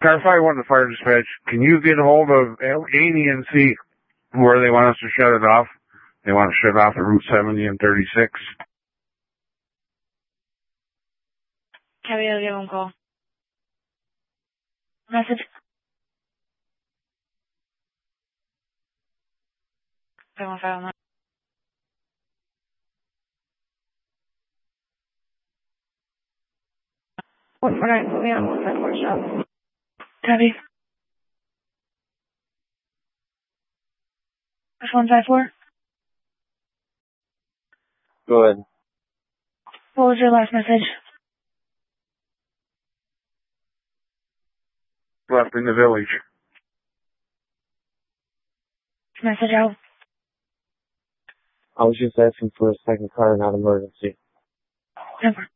Car 5-1 to fire dispatch. Can you get a hold of Amy and see where they want us to shut it off? They want to shut off at Route 70 and 36. Cabby, I'll give them a call. Message. 715. What, we're not, we don't want that workshop. Cabby. Push 154. Go ahead. What was your last message? Left in the village. Message out. I was just asking for a second car, not emergency. Never.